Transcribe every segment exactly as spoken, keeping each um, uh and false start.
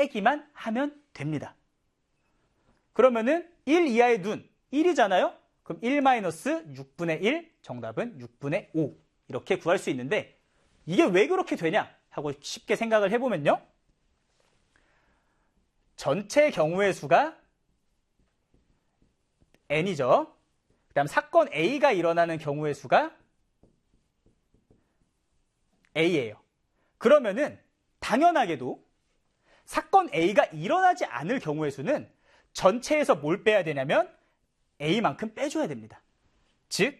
빼기만 하면 됩니다. 그러면은 일 이하의 눈, 일이잖아요? 그럼 일 마이너스 육분의 일, 정답은 육분의 오. 이렇게 구할 수 있는데 이게 왜 그렇게 되냐 하고 쉽게 생각을 해보면요. 전체 경우의 수가 n이죠. 그 다음 사건 A가 일어나는 경우의 수가 A예요. 그러면은 당연하게도 사건 A가 일어나지 않을 경우의 수는 전체에서 뭘 빼야 되냐면 A만큼 빼줘야 됩니다. 즉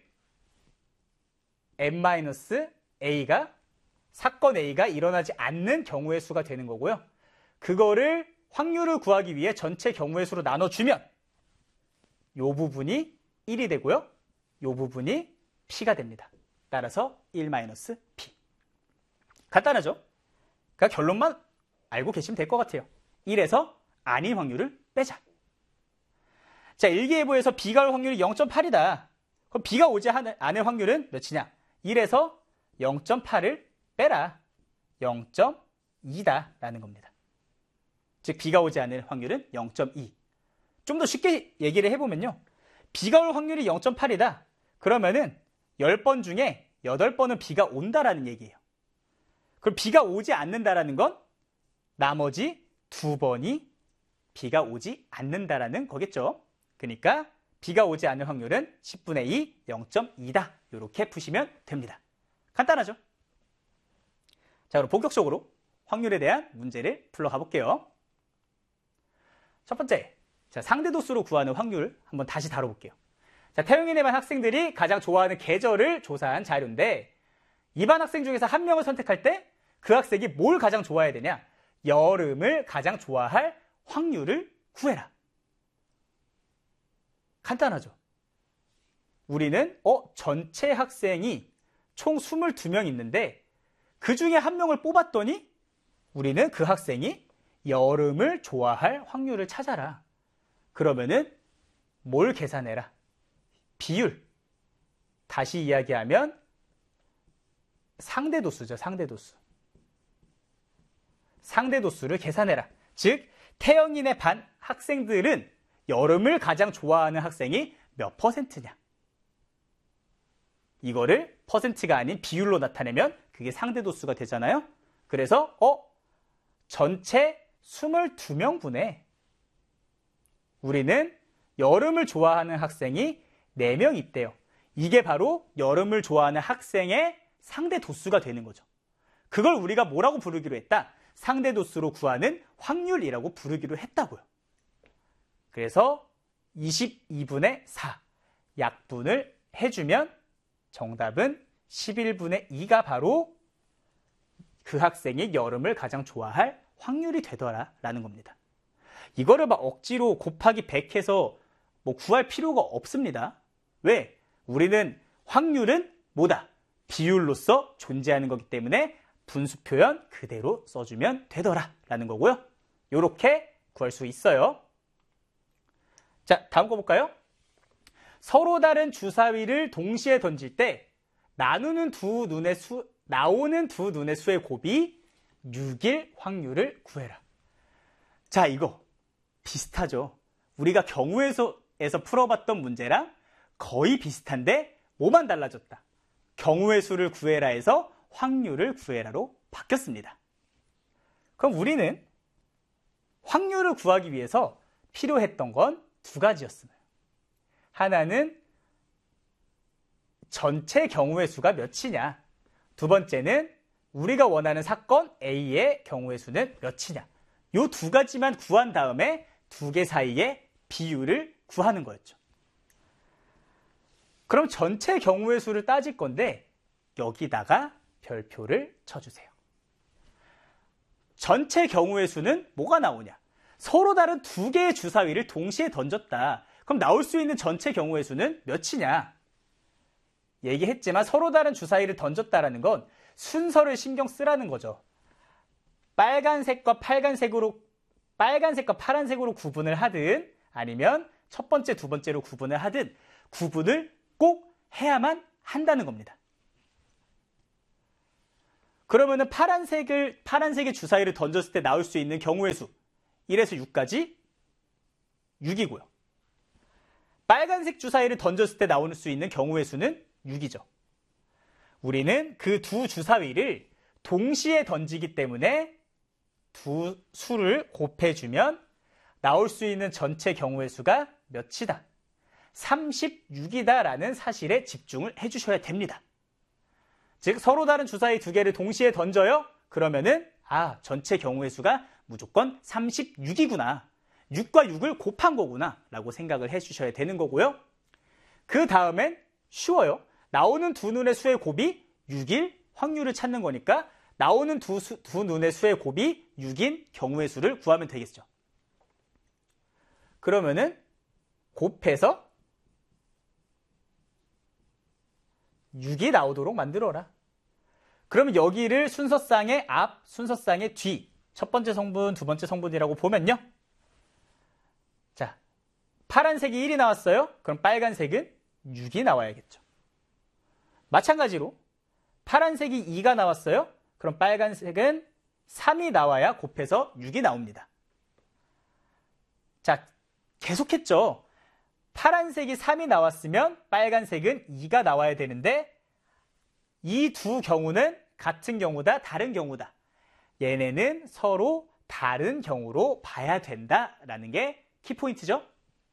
n-A가 사건 A가 일어나지 않는 경우의 수가 되는 거고요. 그거를 확률을 구하기 위해 전체 경우의 수로 나눠주면 이 부분이 일이 되고요. 이 부분이 P가 됩니다. 따라서 일 마이너스 P. 간단하죠? 그러니까 결론만 알고 계시면 될 것 같아요. 일에서 아닌 확률을 빼자. 자, 일기예보에서 B가 올 확률이 영 점 팔이다. 그럼 B가 오지 않을 확률은 몇이냐? 일에서 영 점 팔을 빼라. 영 점 이다 라는 겁니다. 즉 B가 오지 않을 확률은 영 점 이. 좀 더 쉽게 얘기를 해보면요. B가 올 확률이 영 점 팔이다. 그러면은 십 번 중에 여덟 번은 B가 온다라는 얘기예요. 그럼 B가 오지 않는다라는 건 나머지 두 번이 B가 오지 않는다라는 거겠죠. 그러니까 B가 오지 않을 확률은 십분의 이, 영 점 이다. 이렇게 푸시면 됩니다. 간단하죠? 자, 그럼 본격적으로 확률에 대한 문제를 풀러가 볼게요. 첫 번째, 자, 상대도수로 구하는 확률 한번 다시 다뤄볼게요. 자, 태영인의 반 학생들이 가장 좋아하는 계절을 조사한 자료인데 이 반 학생 중에서 한 명을 선택할 때 그 학생이 뭘 가장 좋아해야 되냐? 여름을 가장 좋아할 확률을 구해라. 간단하죠? 우리는 어 전체 학생이 총 이십이 명 있는데 그 중에 한 명을 뽑았더니 우리는 그 학생이 여름을 좋아할 확률을 찾아라. 그러면은 뭘 계산해라? 비율. 다시 이야기하면 상대도수죠. 상대도수. 상대도수를 계산해라. 즉 태영인의 반 학생들은 여름을 가장 좋아하는 학생이 몇 퍼센트냐. 이거를 퍼센트가 아닌 비율로 나타내면 그게 상대도수가 되잖아요. 그래서 어 전체 이십이 명분에 우리는 여름을 좋아하는 학생이 네 명 있대요. 이게 바로 여름을 좋아하는 학생의 상대도수가 되는 거죠. 그걸 우리가 뭐라고 부르기로 했다? 상대도수로 구하는 확률이라고 부르기로 했다고요. 그래서 이십이분의 사 약분을 해주면 정답은 십일분의 이가 바로 그 학생이 여름을 가장 좋아할 확률이 되더라라는 겁니다. 이거를 막 억지로 곱하기 백 해서 뭐 구할 필요가 없습니다. 왜? 우리는 확률은 뭐다? 비율로서 존재하는 거기 때문에 분수 표현 그대로 써주면 되더라라는 거고요. 이렇게 구할 수 있어요. 자, 다음 거 볼까요? 서로 다른 주사위를 동시에 던질 때 나누는 두 눈의 수, 나오는 두 눈의 수의 곱이 육일 확률을 구해라. 자, 이거 비슷하죠. 우리가 경우에서 에서 풀어봤던 문제랑 거의 비슷한데 뭐만 달라졌다. 경우의 수를 구해라 해서 확률을 구해라로 바뀌었습니다. 그럼 우리는 확률을 구하기 위해서 필요했던 건 두 가지였어요. 하나는 전체 경우의 수가 몇이냐. 두 번째는 우리가 원하는 사건 A의 경우의 수는 몇이냐. 이 두 가지만 구한 다음에 두 개 사이의 비율을 구하는 거였죠. 그럼 전체 경우의 수를 따질 건데 여기다가 별표를 쳐주세요. 전체 경우의 수는 뭐가 나오냐? 서로 다른 두 개의 주사위를 동시에 던졌다. 그럼 나올 수 있는 전체 경우의 수는 몇이냐? 얘기했지만 서로 다른 주사위를 던졌다라는 건 순서를 신경 쓰라는 거죠. 빨간색과 빨간색으로, 빨간색과 파란색으로 구분을 하든 아니면 첫 번째, 두 번째로 구분을 하든 구분을 꼭 해야만 한다는 겁니다. 그러면은 파란색을, 파란색의 주사위를 던졌을 때 나올 수 있는 경우의 수. 일에서 육까지 육이고요. 빨간색 주사위를 던졌을 때 나올 수 있는 경우의 수는 육이죠. 우리는 그 두 주사위를 동시에 던지기 때문에 두 수를 곱해주면 나올 수 있는 전체 경우의 수가 몇이다? 삼십육이다라는 사실에 집중을 해주셔야 됩니다. 즉 서로 다른 주사위 두 개를 동시에 던져요? 그러면은 아, 전체 경우의 수가 무조건 삼십육이구나. 육과 육을 곱한 거구나 라고 생각을 해주셔야 되는 거고요. 그 다음엔 쉬워요. 나오는 두 눈의 수의 곱이 육일 확률을 찾는 거니까 나오는 두, 수, 두 눈의 수의 곱이 육인 경우의 수를 구하면 되겠죠. 그러면은 곱해서 육이 나오도록 만들어라. 그러면 여기를 순서상의 앞, 순서상의 뒤, 첫 번째 성분, 두 번째 성분이라고 보면요. 자, 파란색이 일이 나왔어요. 그럼 빨간색은 육이 나와야겠죠. 마찬가지로 파란색이 이가 나왔어요. 그럼 빨간색은 삼이 나와야 곱해서 육이 나옵니다. 자, 계속했죠. 파란색이 삼이 나왔으면 빨간색은 이가 나와야 되는데 이 두 경우는 같은 경우다, 다른 경우다. 얘네는 서로 다른 경우로 봐야 된다라는 게 키포인트죠.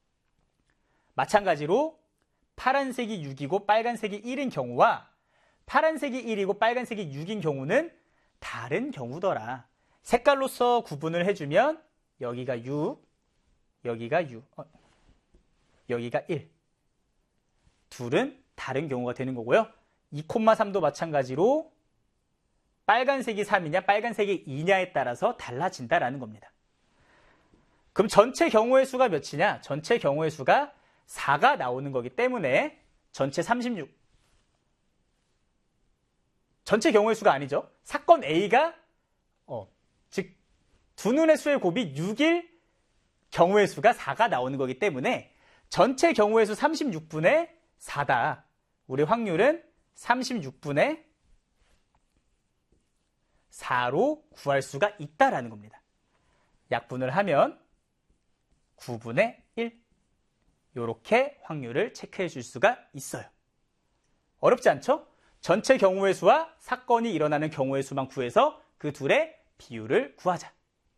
마찬가지로 파란색이 육이고 빨간색이 일인 경우와 파란색이 일이고 빨간색이 육인 경우는 다른 경우더라. 색깔로서 구분을 해주면 여기가 육, 여기가 육, 어, 여기가 일. 둘은 다른 경우가 되는 거고요. 이 콤마 삼도 마찬가지로 빨간색이 삼이냐 빨간색이 이냐에 따라서 달라진다라는 겁니다. 그럼 전체 경우의 수가 몇이냐? 전체 경우의 수가 사가 나오는 거기 때문에 전체 삼십육. 전체 경우의 수가 아니죠. 사건 A가 어, 즉 두 눈의 수의 곱이 육일 경우의 수가 사가 나오는 거기 때문에 전체 경우의 수 삼십육 분의 사다. 우리 확률은 삼십육 분의 사로 구할 수가 있다라는 겁니다. 약분을 하면 구분의 일. 이렇게 확률을 체크해 줄 수가 있어요. 어렵지 않죠? 전체 경우의 수와 사건이 일어나는 경우의 수만 구해서 그 둘의 비율을 구하자.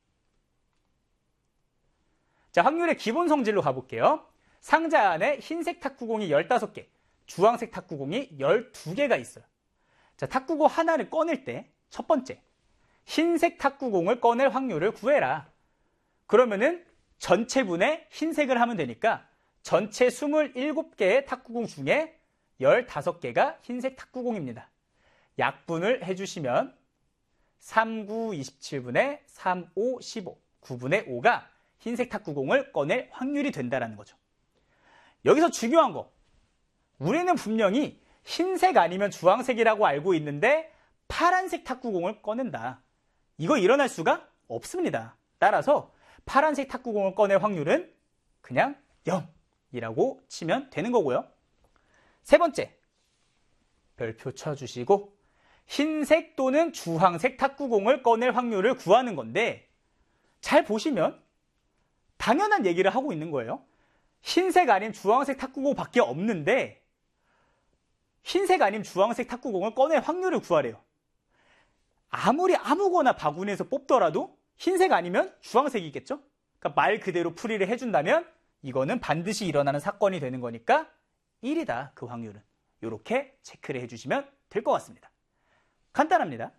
자, 확률의 기본 성질로 가볼게요. 상자 안에 흰색 탁구공이 열다섯 개, 주황색 탁구공이 열두 개가 있어요. 자, 탁구공 하나를 꺼낼 때 첫 번째, 흰색 탁구공을 꺼낼 확률을 구해라. 그러면은 전체분의 흰색을 하면 되니까 전체 이십칠 개의 탁구공 중에 열다섯 개가 흰색 탁구공입니다. 약분을 해주시면 삼, 구, 이십칠 분의 삼, 오, 십오, 구 분의 오가 흰색 탁구공을 꺼낼 확률이 된다는 거죠. 여기서 중요한 거, 우리는 분명히 흰색 아니면 주황색이라고 알고 있는데 파란색 탁구공을 꺼낸다. 이거 일어날 수가 없습니다. 따라서 파란색 탁구공을 꺼낼 확률은 그냥 영이라고 치면 되는 거고요. 세 번째, 별표 쳐주시고 흰색 또는 주황색 탁구공을 꺼낼 확률을 구하는 건데 잘 보시면 당연한 얘기를 하고 있는 거예요. 흰색 아닌 주황색 탁구공 밖에 없는데 흰색 아닌 주황색 탁구공을 꺼낼 확률을 구하래요. 아무리 아무거나 바구니에서 뽑더라도 흰색 아니면 주황색이겠죠? 그러니까 말 그대로 풀이를 해준다면 이거는 반드시 일어나는 사건이 되는 거니까 일이다, 그 확률은. 이렇게 체크를 해주시면 될 것 같습니다. 간단합니다.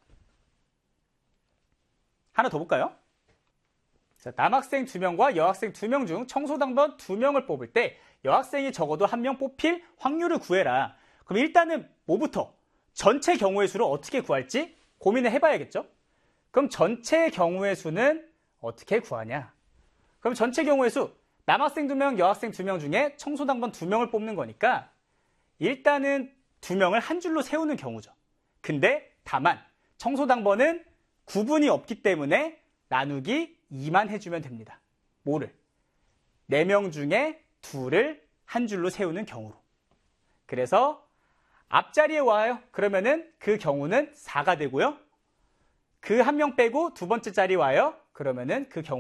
하나 더 볼까요? 자, 남학생 두 명과 여학생 두 명 중 청소당번 두 명을 뽑을 때 여학생이 적어도 한 명 뽑힐 확률을 구해라. 그럼 일단은 뭐부터? 전체 경우의 수를 어떻게 구할지 고민을 해봐야겠죠? 그럼 전체 경우의 수는 어떻게 구하냐? 그럼 전체 경우의 수, 남학생 두 명, 여학생 두 명 중에 청소당번 두 명을 뽑는 거니까 일단은 두 명을 한 줄로 세우는 경우죠. 근데 다만 청소당번은 구분이 없기 때문에 나누기 이만 해주면 됩니다. 뭐를? 네 명 중에 둘을 한 줄로 세우는 경우로. 그래서 앞자리에 와요. 그러면은 그 경우는 사가 되고요. 그 한 명 빼고 두 번째 자리 와요. 그러면은 그 경우